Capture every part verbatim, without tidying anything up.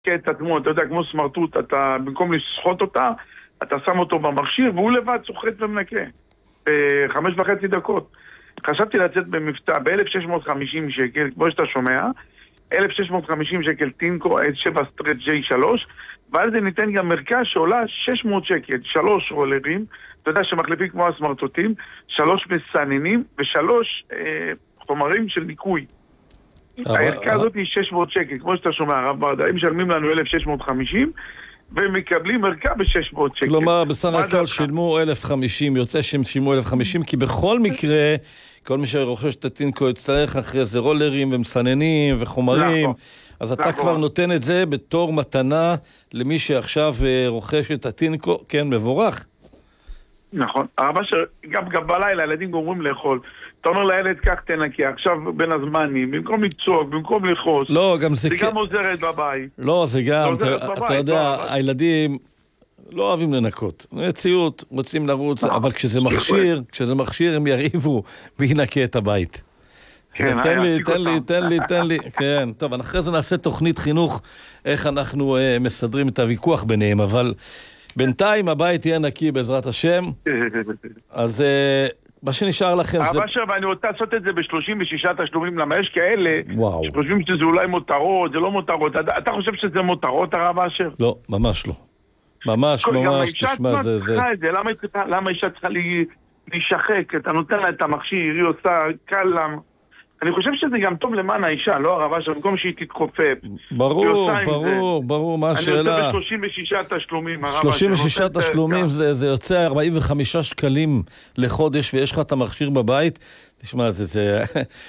את עצמו, אתה יודע, כמו סמרטוט, אתה במקום לשחוט אותה, אתה שם אותו במכשיר, והוא לבד סוחט ומנקה. בחמש וחצי דקות. חשבתי לצאת במבצע ב-אלף שש מאות וחמישים שקל, כמו שאתה שומע, אלף שש מאות וחמישים שקל טינקו, שבע סטרט ג'יי שלוש, ועל זה ניתן גם מרכז שעולה שש מאות שקל, שלוש רולרים, אתה יודע שמחליפים כמו הסמרטוטים, שלוש מסננים ושלוש אה, חומרים של ניקוי. הערכה הזאת היא שש מאות שקל, כמו שאתה שומע, הרב ברדה, הם משלמים לנו אלף שש מאות וחמישים, ומקבלים ערכה ב-שש מאות שקל. כלומר, בסך הכל שילמו אלף וחמישים, יוצא שהם שילמו אלף וחמישים, כי בכל מקרה, כל מי שרוכש את הטינקו יצטרך אחרי זה רולרים ומסננים וחומרים, אז אתה כבר נותן את זה בתור מתנה למי שעכשיו רוכש את הטינקו, כן, מבורך. נכון, הרבה שגם גם בלילה ילדים גומרים לאכול, אתה אומר לילד כך תנקי, עכשיו בין הזמנים, במקום לצעוק, במקום לחוש, לא, גם זה, זה גם עוזרת בבית. לא, זה גם, אתה יודע, הילדים לא אוהבים לנקות, ציות, רוצים לרוץ, אבל כשזה מכשיר, כשזה מכשיר הם יריבו וינקה את הבית. תן לי, תן לי, תן לי, תן לי, כן, טוב, אחרי זה נעשה תוכנית חינוך, איך אנחנו מסדרים את הוויכוח ביניהם, אבל בינתיים הבית יהיה נקי בעזרת השם, אז מה שנשאר לכם זה... אבל עכשיו אני רוצה לעשות את זה ב-שלושים ושישה תשלומים, למה יש כאלה שחושבים שזה אולי מותרות, זה לא מותרות, אתה חושב שזה מותרות הרב אשר? לא, ממש לא. ממש, ממש, תשמע, זה... למה אישה צריכה להישחק? אתה נותן לה את המכשיר, היא עושה קל למה. אני חושב שזה גם טוב למען האישה, לא הרב אשר, במקום שהיא תתחופף. ברור, ברור, ברור, מה השאלה? אני עושה ב-שלושים ושישה תשלומים, הרב אשר. שלושים ושישה תשלומים זה יוצא ארבעים וחמישה שקלים לחודש, ויש לך את המכשיר בבית. תשמע, זה...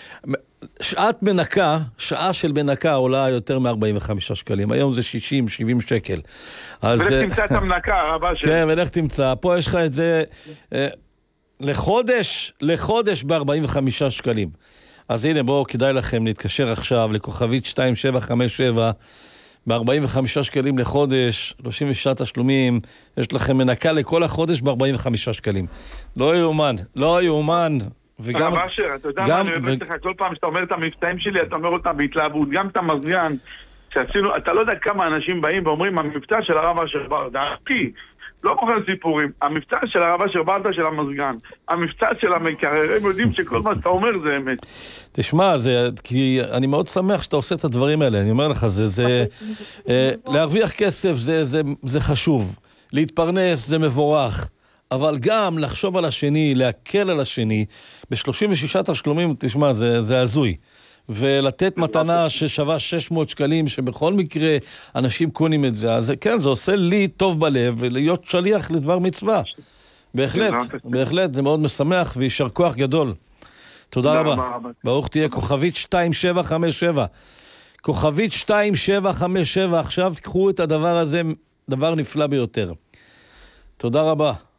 שעת מנקה, שעה של מנקה עולה יותר מ-ארבעים וחמישה שקלים. היום זה שישים שבעים שקל. ולך תמצא את המנקה, הרב אשר. כן, ולך תמצא. פה יש לך את זה לחודש, לחודש ב-ארבעים וחמישה שקלים. אז הנה, בואו, כדאי לכם להתקשר עכשיו לכוכבית שתיים שבע חמש שבע ב-ארבעים וחמישה שקלים לחודש, שלושים ושישה תשלומים, יש לכם מנקה לכל החודש ב-ארבעים וחמישה שקלים. לא יאומן, לא יאומן. הרב אשר, אתה יודע מה, אני אוהבת לך, כל פעם שאתה אומר את המבצעים שלי, אתה אומר אותם בהתלהבות, גם את המזגן, שעשינו, אתה לא יודע כמה אנשים באים ואומרים, המבצע של הרב אשר ברדה, כי לא מוכן סיפורים, המבצע של הרב אשר ברדה של המזגן, המבצע של המקרר, הם יודעים שכל מה שאתה אומר זה אמת. תשמע, זה, כי אני מאוד שמח שאתה עושה את הדברים האלה, אני אומר לך, זה, זה, אה, להרוויח כסף זה, זה, זה חשוב, להתפרנס זה מבורך, אבל גם לחשוב על השני, להקל על השני, ב-שלושים ושישה תשלומים, תשמע, זה, זה הזוי. ולתת מתנה ששווה שש מאות שקלים, שבכל מקרה אנשים קונים את זה, אז כן, זה עושה לי טוב בלב, ולהיות שליח לדבר מצווה. בהחלט, בהחלט, זה מאוד משמח, וישר כוח גדול. תודה רבה. ברוך תהיה, כוכבית שתיים שבע חמש שבע. כוכבית שתיים שבע חמש שבע, עכשיו תקחו את הדבר הזה, דבר נפלא ביותר. תודה רבה.